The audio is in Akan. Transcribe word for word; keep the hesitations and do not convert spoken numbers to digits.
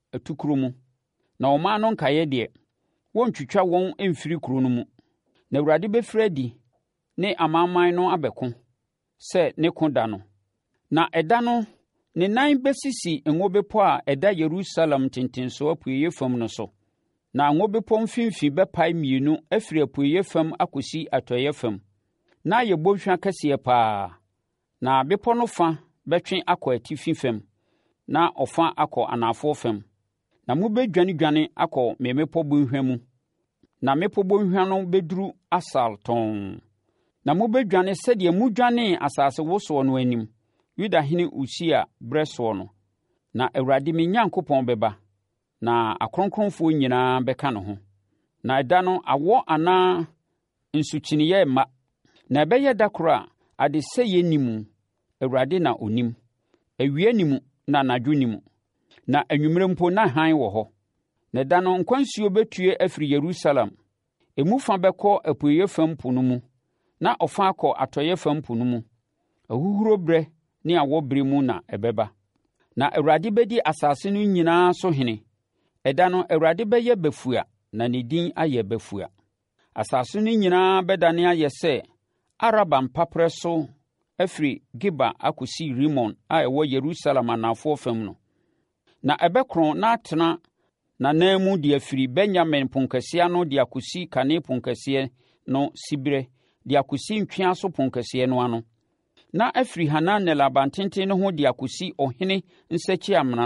atukuro mu, na ɔman no nkaeɛ deɛ, wɔntwitwa wɔn mfiri kuro no mu. Na Awurade bɛfiri adi ne amanaman no abɛko sɛ ne ko da no. Na ɛda no, ne nan bɛsisi Ngo Bepɔ a ɛda Yerusalem ntentensoɔ apueeɛ fam no so. Na Ngo Bepɔ mfimfini bɛpae mmienu afiri apueeɛ fam akɔsi atɔeɛ fam, na ayɛ bɔnhwa kɛseɛ paa. Na bepɔ no fa bɛtwe akɔ atifi fam, na ɔfa akɔ anafoɔ fam. Na mobɛdwanedwane akɔ me mmepɔ bɔnhwa mu, na mmepɔ bɔnhwa no bɛduru Asal tɔnn. Na mobɛdwane sɛdeɛ modwanee asase wosoɔ no anim, Yudahene Usia berɛ soɔ no. Na Awurade me Nyankopɔn bɛba, na akronkronfoɔ nyinaa bɛka ne ho. Na ɛda no awɔ anaa nsukyeneeɛ mma, na ɛbɛyɛ da koro a adesɛeɛ nni mu, Awurade na onim. Awia ni mu na anadwo ni mu, na anwummerɛ mpo na hann wɔ hɔ. Na ɛda no nkwansuo bɛtue afiri Yerusalem. Emu fa bɛkɔ apueeɛ fam po no mu, na ɔfa akɔ atɔeɛ fam po no mu. Ahuhuro berɛ ne awɔberɛ mu na ɛbɛba. Na Awurade bɛdi asase no nyinaa so hene. Ɛda no Awurade bɛyɛ bafua, na ne din ayɛ bafua. Asase no nyinaa bɛdane ayɛ sɛ Araba mpaprɛ so afiri Geba akɔsi Rimon a ɛwɔ Yerusalem anafoɔ fam no. Na ɛbɛkorɔn na atena n'anan mu de afiri Benyamin ponkɛseɛ ano de akɔsi Kane ponkɛseɛ no siberɛ de akɔsi Ntwea so ponkɛseɛ no ano. Na afiri Hananel abantenten no ho de akɔsi Ɔhene Nsakyiamena